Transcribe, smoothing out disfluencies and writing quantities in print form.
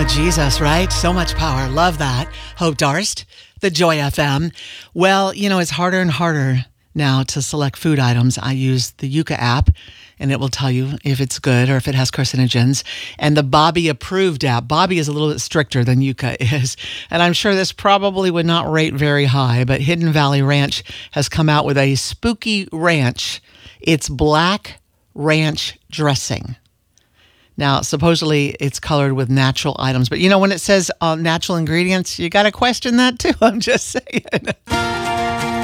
Jesus, right? So much power. Love that. Hope Darst, the Joy FM. Well, it's harder and harder now to select food items. I use the Yuka app, and it will tell you if it's good or if it has carcinogens. And the Bobby approved app. Bobby is a little bit stricter than Yuka is. And I'm sure this probably would not rate very high, but Hidden Valley Ranch has come out with a spooky ranch. It's black ranch dressing. Now, supposedly it's colored with natural items, but when it says natural ingredients, you got to question that too. I'm just saying.